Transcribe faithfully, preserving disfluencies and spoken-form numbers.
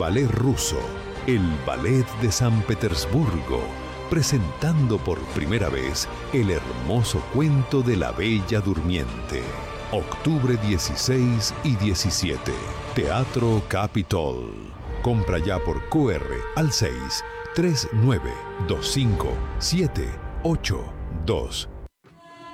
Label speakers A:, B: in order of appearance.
A: ballet ruso, el Ballet de San Petersburgo, presentando por primera vez el hermoso cuento de la Bella Durmiente. Octubre dieciséis y diecisiete, Teatro Capitol. Compra ya por Q R al seis tres nueve dos cinco siete ocho dos.